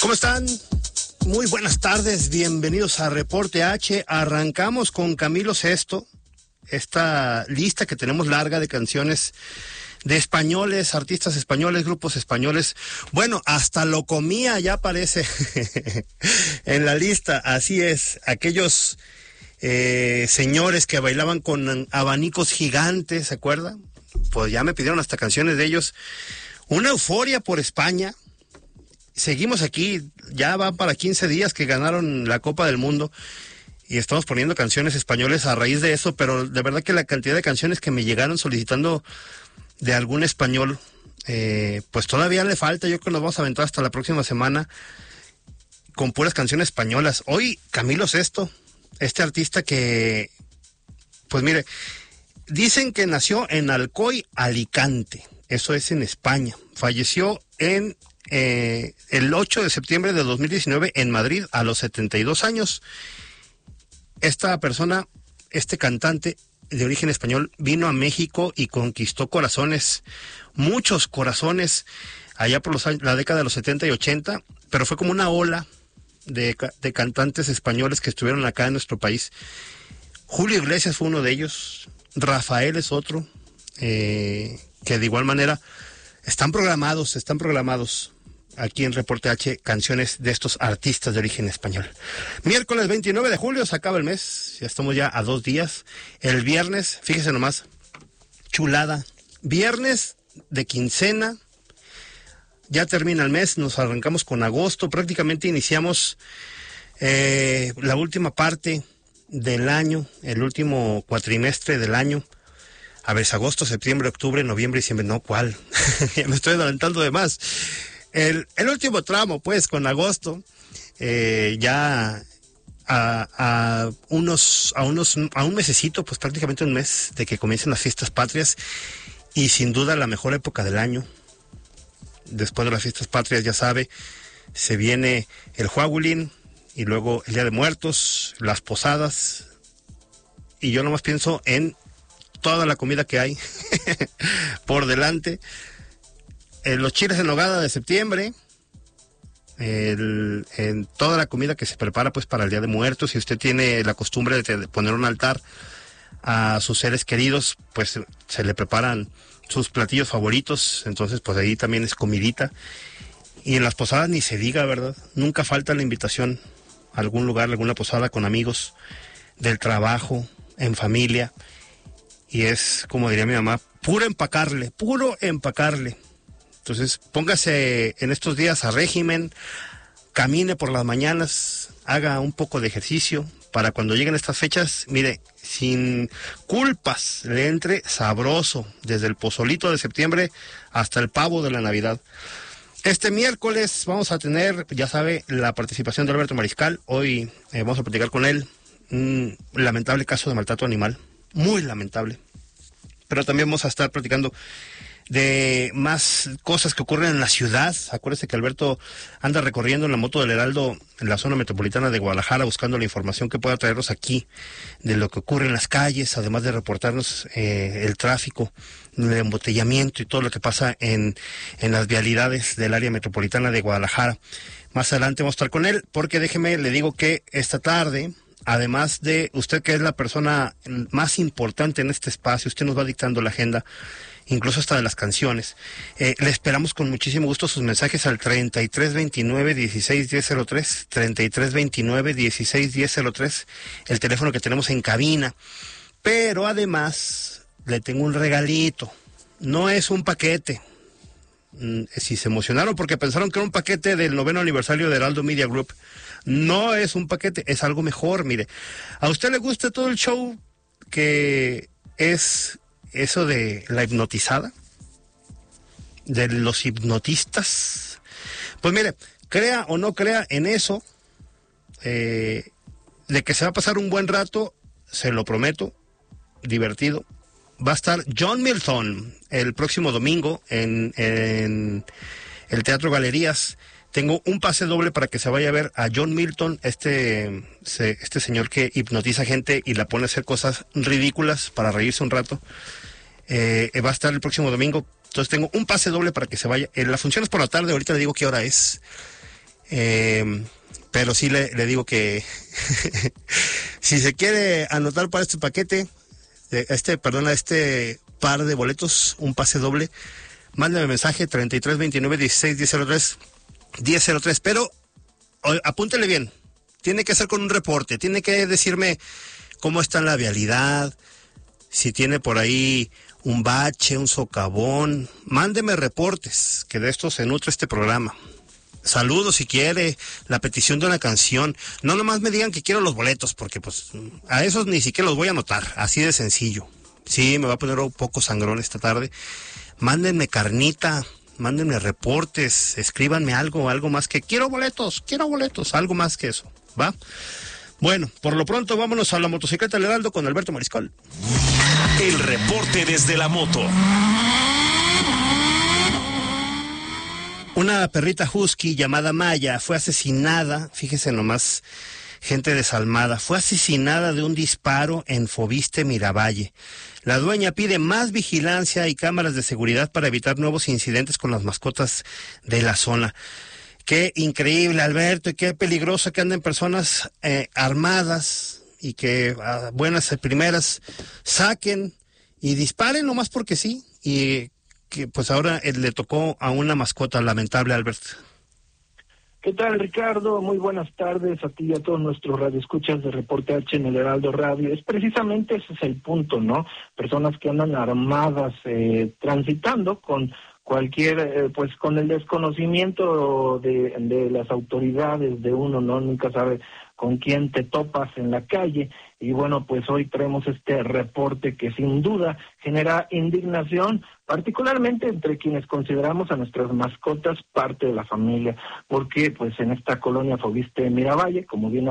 ¿Cómo están? Muy buenas tardes, bienvenidos a Reporte H. Arrancamos con Camilo Sesto, esta lista que tenemos larga de canciones de españoles, artistas españoles, grupos españoles. Bueno, hasta lo comía ya aparece en la lista, así es, aquellos señores que bailaban con abanicos gigantes, ¿se acuerdan? Pues ya me pidieron hasta canciones de ellos. Una euforia por España. Seguimos aquí, ya va para 15 días que ganaron la Copa del Mundo y estamos poniendo canciones españoles a raíz de eso, pero de verdad que la cantidad de canciones que me llegaron solicitando de algún español, pues todavía le falta. Yo creo que nos vamos a aventar hasta la próxima semana con puras canciones españolas. Hoy Camilo Sesto, este artista que, pues mire, dicen que nació en Alcoy, Alicante, eso es en España, falleció en el 8 de septiembre de 2019 en Madrid a los 72 años. Esta persona, este cantante de origen español, vino a México y conquistó corazones, muchos corazones, allá por la década de los 70 y 80, pero fue como una ola de cantantes españoles que estuvieron acá en nuestro país. Julio Iglesias fue uno de ellos, Rafael es otro, que de igual manera están programados aquí en Reporte H, canciones de estos artistas de origen español. Miércoles 29 de julio se acaba el mes, ya estamos ya a 2 días. El viernes, fíjese nomás, chulada, viernes de quincena, ya termina el mes, nos arrancamos con agosto, prácticamente iniciamos la última parte del año, el último cuatrimestre del año. A ver, es agosto, septiembre, octubre, noviembre, diciembre, no, ¿cuál? Ya me estoy adelantando de más. El último tramo, pues, con agosto, ya a un mesecito, pues prácticamente un mes de que comiencen las fiestas patrias, y sin duda la mejor época del año. Después de las fiestas patrias, ya sabe, se viene el Huahuilín, y luego el Día de Muertos, las posadas, y yo nomás pienso en toda la comida que hay por delante. Los chiles en nogada de septiembre, en toda la comida que se prepara pues para el Día de Muertos. Si usted tiene la costumbre de poner un altar a sus seres queridos, pues se le preparan sus platillos favoritos, entonces pues ahí también es comidita. Y en las posadas ni se diga, ¿verdad? Nunca falta la invitación a algún lugar, alguna posada con amigos del trabajo, en familia, y es, como diría mi mamá, puro empacarle. Entonces, póngase en estos días a régimen, camine por las mañanas, haga un poco de ejercicio, para cuando lleguen estas fechas, mire, sin culpas, le entre sabroso, desde el pozolito de septiembre hasta el pavo de la Navidad. Este miércoles vamos a tener, ya sabe, la participación de Alberto Mariscal. Hoy vamos a platicar con él, un lamentable caso de maltrato animal, muy lamentable. Pero también vamos a estar platicando de más cosas que ocurren en la ciudad. Acuérdese que Alberto anda recorriendo en la moto del Heraldo en la zona metropolitana de Guadalajara, buscando la información que pueda traernos aquí de lo que ocurre en las calles, además de reportarnos el tráfico, el embotellamiento y todo lo que pasa en las vialidades del área metropolitana de Guadalajara. Más adelante vamos a estar con él, porque déjeme, le digo que esta tarde, además de usted, que es la persona más importante en este espacio, usted nos va dictando la agenda, incluso hasta de las canciones. Le esperamos con muchísimo gusto sus mensajes al 3329-161003, 3329-161003, el teléfono que tenemos en cabina. Pero además le tengo un regalito. No es un paquete. Si se emocionaron porque pensaron que era un paquete del 9º aniversario de Heraldo Media Group, no es un paquete, es algo mejor. Mire, ¿a usted le gusta todo el show que es eso de la hipnotizada? ¿De los hipnotistas? Pues mire, crea o no crea en eso, de que se va a pasar un buen rato, se lo prometo, divertido. Va a estar John Milton el próximo domingo en el Teatro Galerías. Tengo un pase doble para que se vaya a ver a John Milton, este señor que hipnotiza gente y la pone a hacer cosas ridículas para reírse un rato. Va a estar el próximo domingo. Entonces tengo un pase doble para que se vaya. La función es por la tarde, ahorita le digo qué hora es. Pero sí le digo que si se quiere anotar para este paquete, este par de boletos, un pase doble, mándame mensaje 3329161003, pero apúntele bien, tiene que ser con un reporte, tiene que decirme cómo está la vialidad, si tiene por ahí un bache, un socavón, mándeme reportes, que de esto se nutre este programa. Saludos si quiere, la petición de una canción, no nomás me digan que quiero los boletos, porque pues a esos ni siquiera los voy a anotar, así de sencillo. Sí, me va a poner un poco sangrón esta tarde. Mándenme carnita, mándenme reportes, escríbanme algo más que quiero boletos, algo más que eso, ¿va? Bueno, por lo pronto vámonos a la motocicleta del Heraldo con Alberto Mariscal. El reporte desde la moto. Una perrita husky llamada Maya fue asesinada, fíjese nomás, gente desalmada, fue asesinada de un disparo en Fobiste, Miravalle. La dueña pide más vigilancia y cámaras de seguridad para evitar nuevos incidentes con las mascotas de la zona. Qué increíble, Alberto, y qué peligroso que anden personas armadas y que a buenas primeras saquen y disparen nomás porque sí, y que pues ahora le tocó a una mascota lamentable, Alberto. ¿Qué tal, Ricardo? Muy buenas tardes a ti y a todos nuestros radioescuchas de Reporte H en el Heraldo Radio. Es precisamente ese es el punto, ¿no? Personas que andan armadas, transitando con cualquier, pues con el desconocimiento de las autoridades de uno, ¿no? Nunca sabe con quién te topas en la calle. Y bueno, pues hoy traemos este reporte que sin duda genera indignación, particularmente entre quienes consideramos a nuestras mascotas parte de la familia, porque pues en esta colonia Fobiste Miravalle, como bien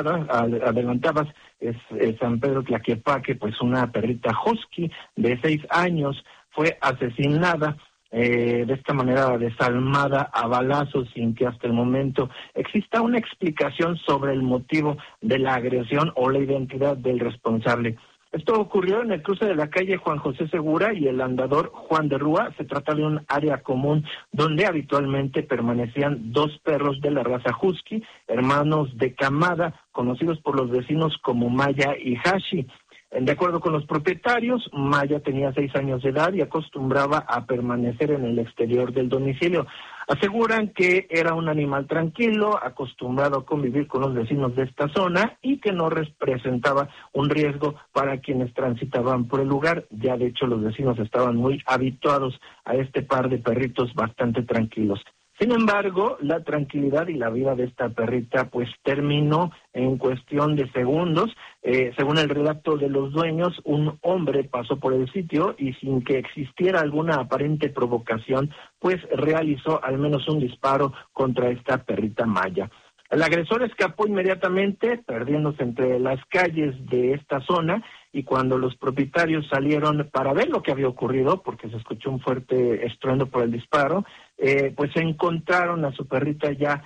adelantabas, es San Pedro Tlaquepaque, pues una perrita husky de 6 años fue asesinada de esta manera desalmada a balazos, sin que hasta el momento exista una explicación sobre el motivo de la agresión o la identidad del responsable. Esto ocurrió en el cruce de la calle Juan José Segura y el andador Juan de Rúa. Se trata de un área común donde habitualmente permanecían 2 perros de la raza husky, hermanos de camada, conocidos por los vecinos como Maya y Hashi. De acuerdo con los propietarios, Maya tenía 6 años de edad y acostumbraba a permanecer en el exterior del domicilio. Aseguran que era un animal tranquilo, acostumbrado a convivir con los vecinos de esta zona y que no representaba un riesgo para quienes transitaban por el lugar. Ya de hecho los vecinos estaban muy habituados a este par de perritos bastante tranquilos. Sin embargo, la tranquilidad y la vida de esta perrita pues terminó en cuestión de segundos. Según el relato de los dueños, un hombre pasó por el sitio y sin que existiera alguna aparente provocación, pues realizó al menos un disparo contra esta perrita Maya. El agresor escapó inmediatamente, perdiéndose entre las calles de esta zona, y cuando los propietarios salieron para ver lo que había ocurrido, porque se escuchó un fuerte estruendo por el disparo, pues encontraron a su perrita ya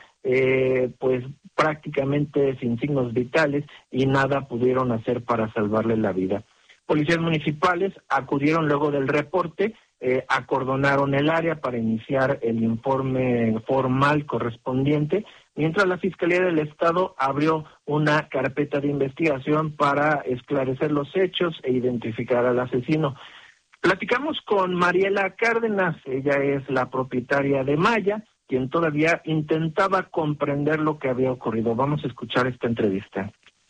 pues prácticamente sin signos vitales y nada pudieron hacer para salvarle la vida. Policías municipales acudieron luego del reporte, acordonaron el área para iniciar el informe formal correspondiente, mientras la Fiscalía del Estado abrió una carpeta de investigación para esclarecer los hechos e identificar al asesino. Platicamos con Mariela Cárdenas, ella es la propietaria de Maya, quien todavía intentaba comprender lo que había ocurrido. Vamos a escuchar esta entrevista.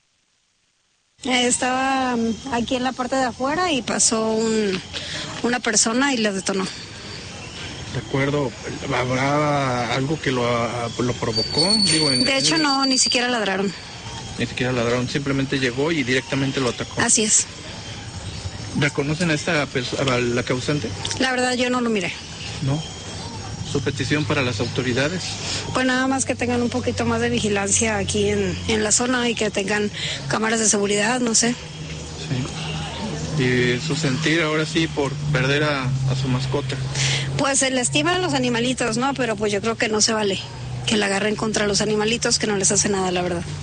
Estaba aquí en la parte de afuera y pasó una persona y le detonó. De acuerdo, ¿habrá algo que lo provocó? De hecho no, ni siquiera ladraron. Ni siquiera ladraron, simplemente llegó y directamente lo atacó. Así es. ¿Reconocen a la causante? La verdad yo no lo miré. ¿No? ¿Su petición para las autoridades? Pues nada más que tengan un poquito más de vigilancia aquí en la zona y que tengan cámaras de seguridad, no sé. Sí. Y su sentir ahora sí por perder a su mascota. Pues se lastiman los animalitos, ¿no? Pero pues yo creo que no se vale que la agarren contra los animalitos, que no les hace nada, la verdad.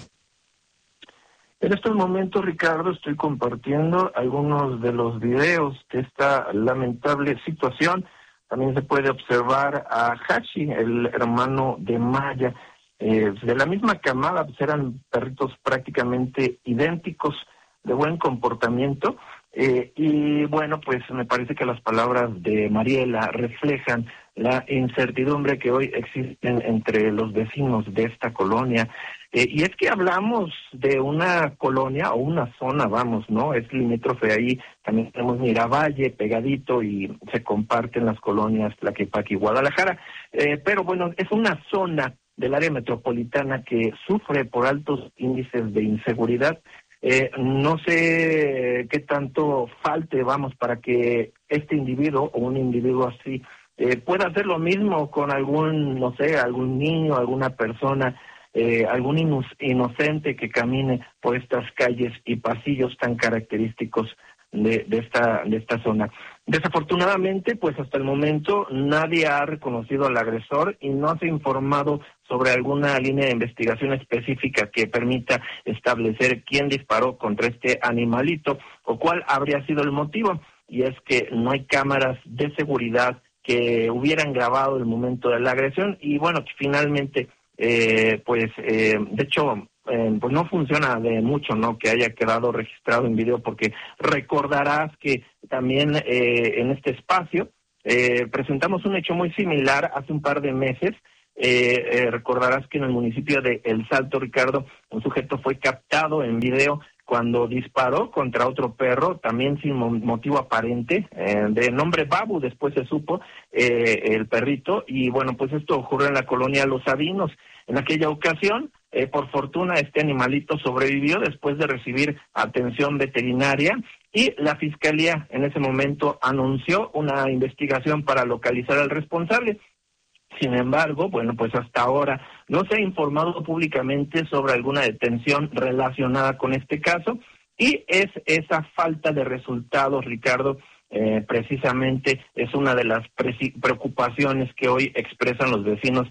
En estos momentos, Ricardo, estoy compartiendo algunos de los videos de esta lamentable situación. también se puede observar a Hachi, el hermano de Maya. De la misma camada, pues eran perritos prácticamente idénticos, de buen comportamiento. Y bueno, pues me parece que las palabras de Mariela reflejan la incertidumbre que hoy existen entre los vecinos de esta colonia. Y es que hablamos de una colonia o una zona, vamos, ¿no? Es limítrofe ahí, también tenemos Miravalle pegadito y se comparten las colonias Tlaquepaque y Guadalajara. Pero bueno, es una zona del área metropolitana que sufre por altos índices de inseguridad. No sé qué tanto falte, vamos, para que este individuo o un individuo así pueda hacer lo mismo con algún, no sé, algún niño, alguna persona, algún inocente que camine por estas calles y pasillos tan característicos de esta zona. Desafortunadamente, pues hasta el momento nadie ha reconocido al agresor y no se ha informado sobre alguna línea de investigación específica que permita establecer quién disparó contra este animalito o cuál habría sido el motivo. Y es que no hay cámaras de seguridad que hubieran grabado el momento de la agresión y bueno, finalmente, de hecho, pues no funciona de mucho, ¿no?, que haya quedado registrado en video, porque recordarás que también en este espacio presentamos un hecho muy similar hace un par de meses. Recordarás que en el municipio de El Salto, Ricardo, un sujeto fue captado en video cuando disparó contra otro perro, también sin motivo aparente, de nombre Babu, después se supo, el perrito, y bueno, pues esto ocurrió en la colonia Los Sabinos. En aquella ocasión, por fortuna, este animalito sobrevivió después de recibir atención veterinaria y la fiscalía en ese momento anunció una investigación para localizar al responsable. Sin embargo, bueno, pues hasta ahora no se ha informado públicamente sobre alguna detención relacionada con este caso y es esa falta de resultados, Ricardo, precisamente es una de las preocupaciones que hoy expresan los vecinos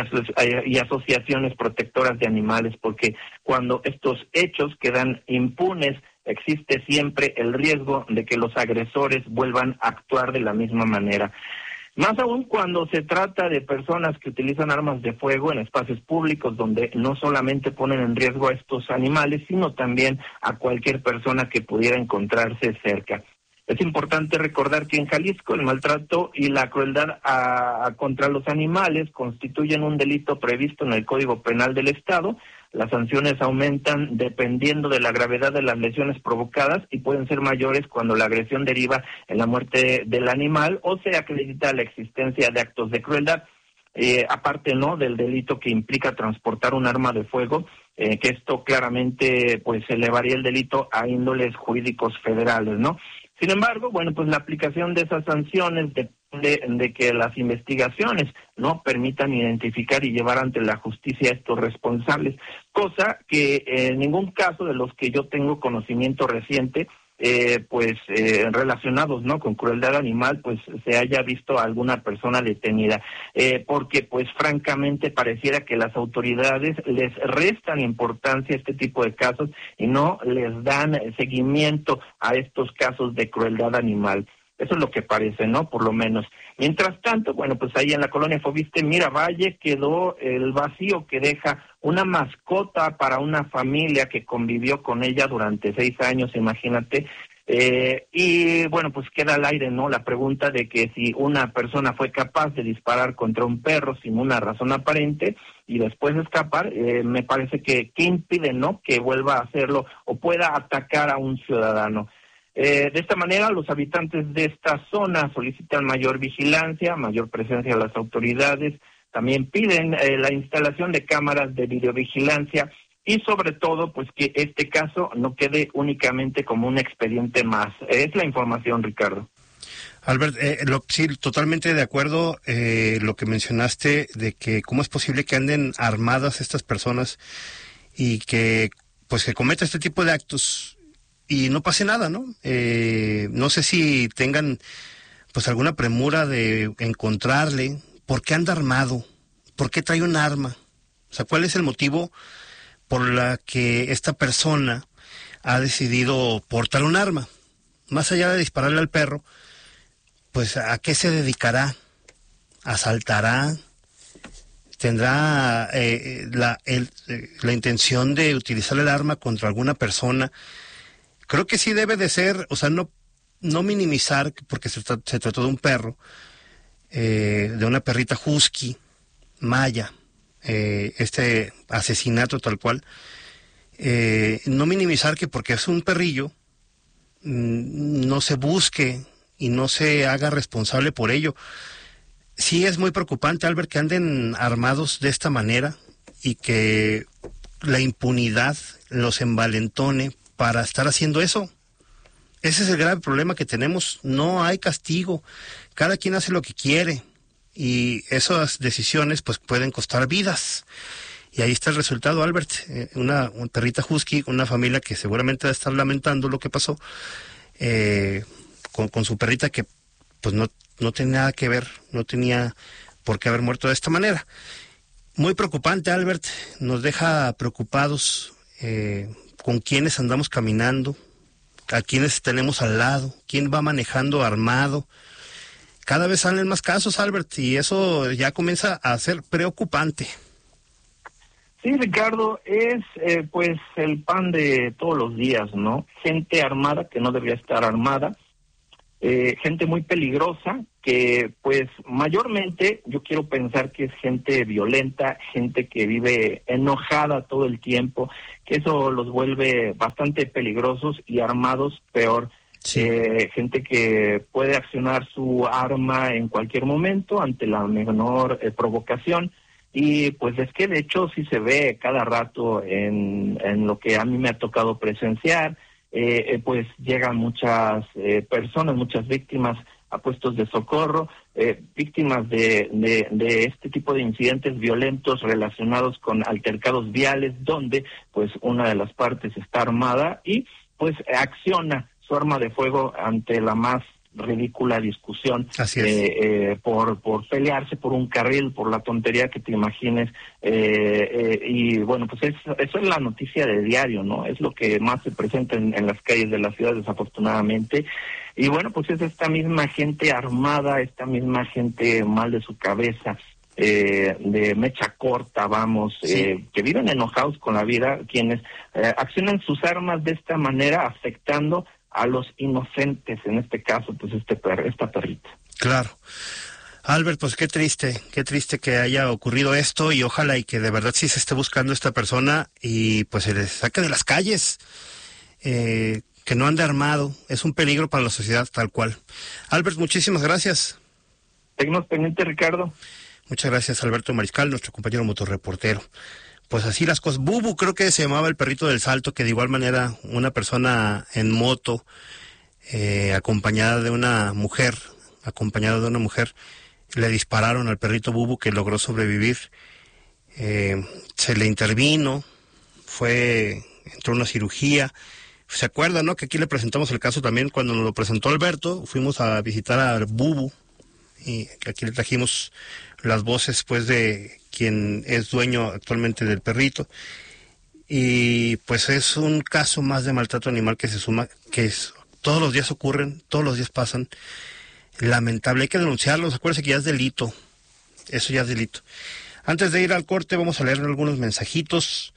y asociaciones protectoras de animales, porque cuando estos hechos quedan impunes, existe siempre el riesgo de que los agresores vuelvan a actuar de la misma manera. Más aún cuando se trata de personas que utilizan armas de fuego en espacios públicos donde no solamente ponen en riesgo a estos animales, sino también a cualquier persona que pudiera encontrarse cerca. Es importante recordar que en Jalisco el maltrato y la crueldad contra los animales constituyen un delito previsto en el Código Penal del Estado. Las sanciones aumentan dependiendo de la gravedad de las lesiones provocadas y pueden ser mayores cuando la agresión deriva en la muerte del animal o se acredita la existencia de actos de crueldad. Aparte, ¿no?, del delito que implica transportar un arma de fuego, que esto claramente pues elevaría el delito a índoles jurídicos federales, ¿no? Sin embargo, bueno, pues la aplicación de esas sanciones depende de que las investigaciones no permitan identificar y llevar ante la justicia a estos responsables, cosa que en ningún caso de los que yo tengo conocimiento reciente, relacionados, ¿no?, con crueldad animal, pues se haya visto a alguna persona detenida, porque pues francamente pareciera que las autoridades les restan importancia a este tipo de casos y no les dan seguimiento a estos casos de crueldad animal. Eso es lo que parece, ¿no?, por lo menos. Mientras tanto, bueno, pues ahí en la colonia Fobiste Miravalle quedó el vacío que deja una mascota para una familia que convivió con ella durante 6 años, imagínate. Y bueno, pues queda al aire, ¿no?, la pregunta de que si una persona fue capaz de disparar contra un perro sin una razón aparente y después escapar, me parece que impide, ¿no?, que vuelva a hacerlo o pueda atacar a un ciudadano. De esta manera, los habitantes de esta zona solicitan mayor vigilancia, mayor presencia de las autoridades, también piden la instalación de cámaras de videovigilancia y sobre todo, pues que este caso no quede únicamente como un expediente más. Es la información, Ricardo. Albert, sí, totalmente de acuerdo, lo que mencionaste de que cómo es posible que anden armadas estas personas y que pues que cometa este tipo de actos y no pase nada, ¿no? No sé si tengan pues alguna premura de encontrarle. ¿Por qué anda armado? ¿Por qué trae un arma? O sea, ¿cuál es el motivo por la que esta persona ha decidido portar un arma? Más allá de dispararle al perro, pues ¿a qué se dedicará? asaltará, tendrá la intención de utilizar el arma contra alguna persona. Creo que sí debe de ser, o sea, no minimizar, porque se trató de un perro, de una perrita husky, Maya, este asesinato tal cual, no minimizar que porque es un perrillo, no se busque y no se haga responsable por ello. Sí es muy preocupante, Albert, que anden armados de esta manera y que la impunidad los envalentone para estar haciendo eso. Ese es el grave problema que tenemos. No hay castigo. Cada quien hace lo que quiere y esas decisiones pues pueden costar vidas. Y ahí está el resultado, Albert. Una perrita husky, una familia que seguramente va a estar lamentando lo que pasó con su perrita que pues no tenía nada que ver, no tenía por qué haber muerto de esta manera. Muy preocupante, Albert, nos deja preocupados con quiénes andamos caminando, a quiénes tenemos al lado, quién va manejando armado. Cada vez salen más casos, Albert, y eso ya comienza a ser preocupante. Sí, Ricardo, es pues el pan de todos los días, ¿no? Gente armada que no debería estar armada, gente muy peligrosa que pues mayormente yo quiero pensar que es gente violenta, gente que vive enojada todo el tiempo, que eso los vuelve bastante peligrosos y armados peor. Sí. Gente que puede accionar su arma en cualquier momento ante la menor provocación. Y pues es que de hecho sí se ve cada rato en lo que a mí me ha tocado presenciar. Pues llegan muchas personas, muchas víctimas a puestos de socorro, víctimas de este tipo de incidentes violentos relacionados con altercados viales, donde pues una de las partes está armada y pues acciona su arma de fuego ante la más ridícula discusión. Así es. Por pelearse por un carril, por la tontería que te imagines, y bueno, pues eso es la noticia de diario, ¿no? Es lo que más se presenta en las calles de la ciudad, desafortunadamente. Y bueno, pues es esta misma gente armada, esta misma gente mal de su cabeza, de mecha corta, vamos, sí, que viven enojados con la vida, quienes accionan sus armas de esta manera, afectando a los inocentes, en este caso, pues esta perrita. Claro. Albert, pues qué triste que haya ocurrido esto y ojalá y que de verdad sí se esté buscando esta persona y pues se le saque de las calles, que no ande armado, es un peligro para la sociedad tal cual. Albert, muchísimas gracias. Seguimos pendientes, Ricardo. Muchas gracias, Alberto Mariscal, nuestro compañero motorreportero. Pues así las cosas. Bubu, creo que se llamaba el perrito del Salto, que de igual manera una persona en moto, acompañada de una mujer, le dispararon al perrito Bubu, que logró sobrevivir. Se le intervino, entró a una cirugía. ¿Se acuerdan, no? Que aquí le presentamos el caso también cuando nos lo presentó Alberto. Fuimos a visitar a Bubu y aquí le trajimos las voces pues de quien es dueño actualmente del perrito, y pues es un caso más de maltrato animal que se suma, todos los días ocurren, todos los días pasan, lamentable, hay que denunciarlos, acuérdense que ya es delito, eso ya es delito. Antes de ir al corte vamos a leer algunos mensajitos.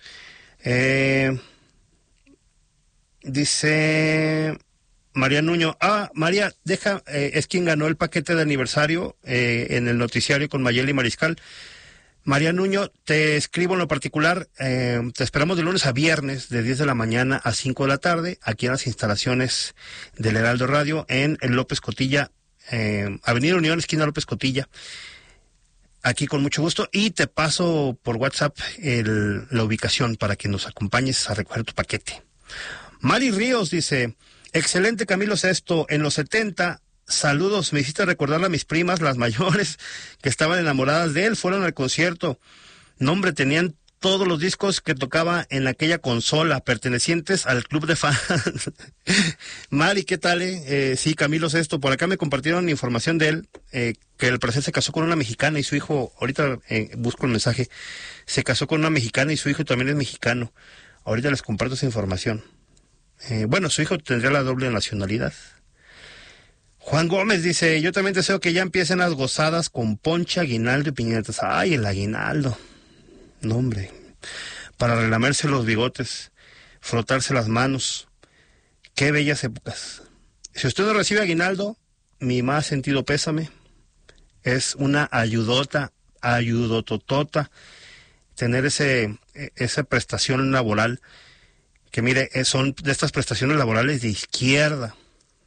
Dice María Nuño, María, es quien ganó el paquete de aniversario en el noticiario con Mayeli Mariscal. María Nuño, te escribo en lo particular, te esperamos de lunes a viernes, de 10 de la mañana a 5 de la tarde, aquí en las instalaciones del Heraldo Radio, en el López Cotilla, Avenida Unión, esquina López Cotilla, aquí con mucho gusto, y te paso por WhatsApp la ubicación para que nos acompañes a recoger tu paquete. Mari Ríos dice, excelente Camilo Sesto, en los 70... Saludos, me hiciste recordar a mis primas, las mayores, que estaban enamoradas de él, fueron al concierto. No, hombre, tenían todos los discos que tocaba en aquella consola, pertenecientes al club de fans. Mari, ¿qué tal? Sí, Camilo Sesto, por acá me compartieron información de él, que al parecer se casó con una mexicana y su hijo, ahorita busco el mensaje, se casó con una mexicana y su hijo también es mexicano. Ahorita les comparto esa información. Bueno, su hijo tendría la doble nacionalidad. Juan Gómez dice, yo también deseo que ya empiecen las gozadas con ponche, aguinaldo y piñatas. Ay, el aguinaldo. No, hombre. Para relamerse los bigotes, frotarse las manos. Qué bellas épocas. Si usted no recibe aguinaldo, mi más sentido pésame. Es una ayudototota, tener esa prestación laboral, que mire, son de estas prestaciones laborales de izquierda,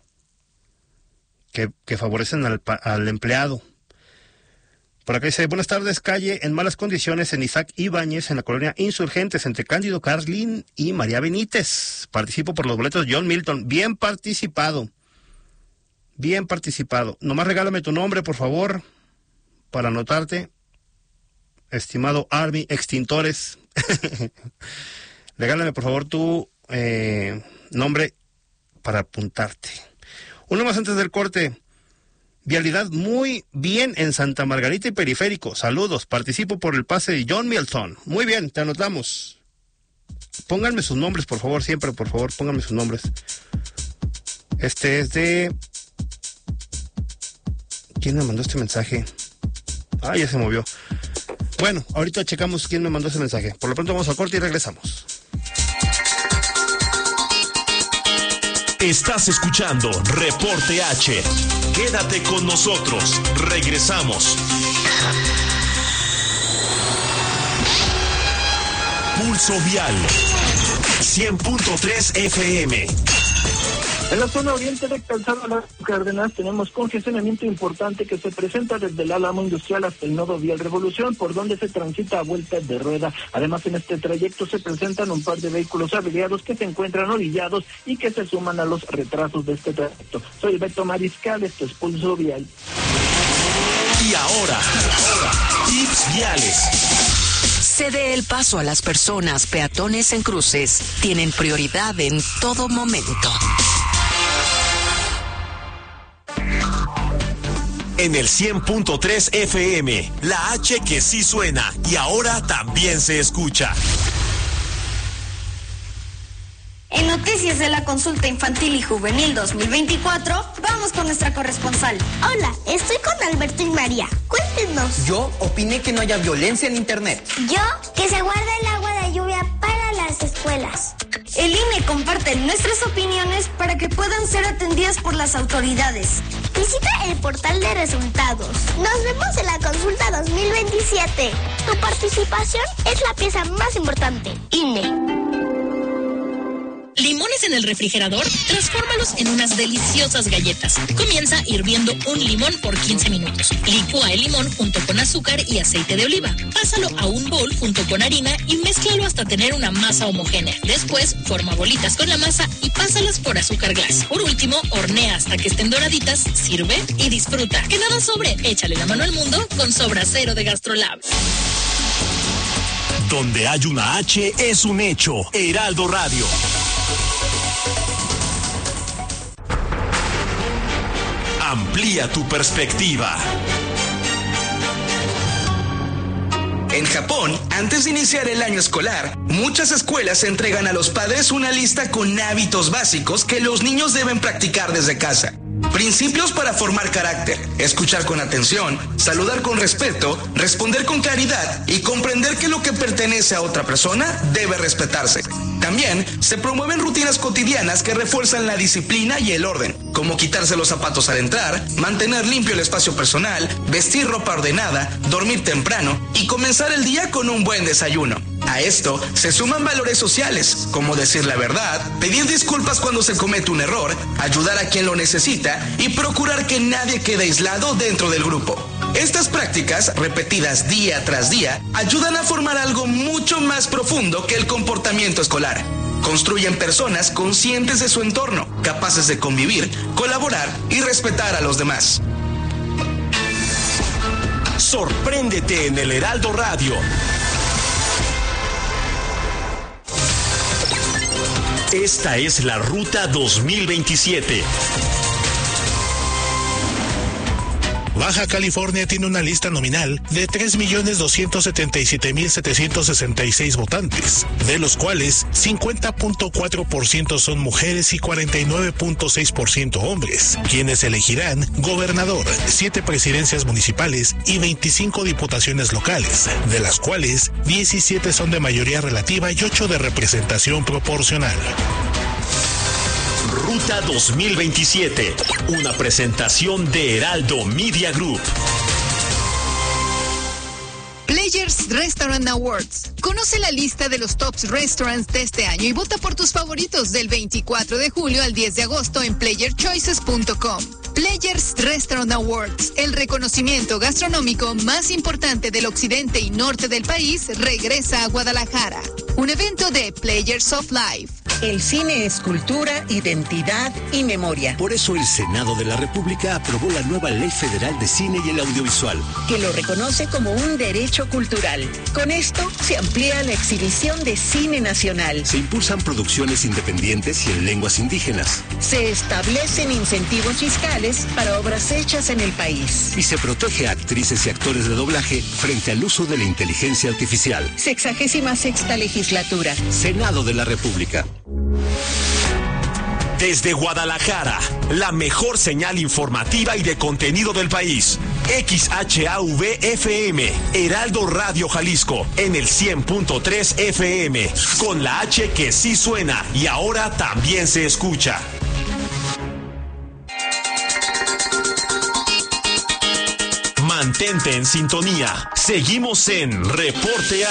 que favorecen al empleado. Por acá dice, buenas tardes, calle en malas condiciones en Isaac Ibáñez, en la colonia Insurgentes, entre Cándido Carlin y María Benítez. Participo por los boletos John Milton. Bien participado. Bien participado. Nomás regálame tu nombre, por favor, para anotarte. Estimado Army Extintores. Regálame, por favor, tu nombre para apuntarte. Uno más antes del corte. Vialidad muy bien en Santa Margarita y Periférico. Saludos. Participo por el pase de John Milton. Muy bien, te anotamos. Pónganme sus nombres, por favor, siempre, por favor, pónganme sus nombres. Este es de... ¿Quién me mandó este mensaje? Ah, ya se movió. Bueno, ahorita checamos quién me mandó ese mensaje. Por lo pronto vamos al corte y regresamos. Estás escuchando Reporte H. Quédate con nosotros. Regresamos. Pulso Vial 100.3 FM. En la zona oriente de Calzada Las Cárdenas tenemos congestionamiento importante que se presenta desde el Álamo Industrial hasta el nodo vial Revolución, por donde se transita a vuelta de rueda. Además, en este trayecto se presentan un par de vehículos averiados que se encuentran orillados y que se suman a los retrasos de este trayecto. Soy Beto Mariscal, esto es Pulso Vial. Y ahora, tips viales. Cede el paso a las personas peatones en cruces. Tienen prioridad en todo momento. En el 100.3 FM, la H que sí suena y ahora también se escucha. En Noticias de la Consulta Infantil y Juvenil 2024, vamos con nuestra corresponsal. Hola, estoy con Alberto y María. Cuéntenos. Yo opiné que no haya violencia en Internet. Yo, que se guarde el agua de lluvia para las escuelas. El INE comparte nuestras opiniones para que puedan ser atendidas por las autoridades. Visita el portal de resultados. Nos vemos en la consulta 2027. Tu participación es la pieza más importante. INE. ¿Limones en el refrigerador? Transfórmalos en unas deliciosas galletas. Comienza hirviendo un limón por 15 minutos. Licúa el limón junto con azúcar y aceite de oliva. Pásalo a un bowl junto con harina y mézclalo hasta tener una masa homogénea. Después, forma bolitas con la masa y pásalas por azúcar glass. Por último, hornea hasta que estén doraditas, sirve y disfruta. Que nada sobre, échale la mano al mundo con Sobra Cero de Gastrolab. Donde hay una H es un hecho. Heraldo Radio. Amplía tu perspectiva. En Japón, antes de iniciar el año escolar, muchas escuelas entregan a los padres una lista con hábitos básicos que los niños deben practicar desde casa. Principios para formar carácter: escuchar con atención, saludar con respeto, responder con claridad y comprender que lo que pertenece a otra persona debe respetarse. También se promueven rutinas cotidianas que refuerzan la disciplina y el orden, como quitarse los zapatos al entrar, mantener limpio el espacio personal, vestir ropa ordenada, dormir temprano y comenzar el día con un buen desayuno. A esto se suman valores sociales, como decir la verdad, pedir disculpas cuando se comete un error, ayudar a quien lo necesita y procurar que nadie quede aislado dentro del grupo. Estas prácticas, repetidas día tras día, ayudan a formar algo mucho más profundo que el comportamiento escolar. Construyen personas conscientes de su entorno, capaces de convivir, colaborar y respetar a los demás. Sorpréndete en el Heraldo Radio. Esta es la Ruta 2027. Baja California tiene una lista nominal de 3.277.766 votantes, de los cuales 50.4% son mujeres y 49.6% hombres, quienes elegirán gobernador, 7 presidencias municipales y 25 diputaciones locales, de las cuales 17 son de mayoría relativa y 8 de representación proporcional. Ruta 2027, una presentación de Heraldo Media Group. Players Restaurant Awards. Conoce la lista de los tops restaurants de este año y vota por tus favoritos del 24 de julio al 10 de agosto en playerchoices.com. Players Restaurant Awards, el reconocimiento gastronómico más importante del occidente y norte del país, regresa a Guadalajara. Un evento de Players of Life. El cine es cultura, identidad y memoria. Por eso el Senado de la República aprobó la nueva Ley Federal de Cine y el Audiovisual, que lo reconoce como un derecho cultural. Con esto se amplía la exhibición de cine nacional. Se impulsan producciones independientes y en lenguas indígenas. Se establecen incentivos fiscales para obras hechas en el país. Y se protege a actrices y actores de doblaje frente al uso de la inteligencia artificial. 66ª legislatura. Senado de la República. Desde Guadalajara, la mejor señal informativa y de contenido del país. XHAV-FM, Heraldo Radio Jalisco, en el 100.3 FM, con la H que sí suena y ahora también se escucha. Mantente en sintonía. Seguimos en Reporte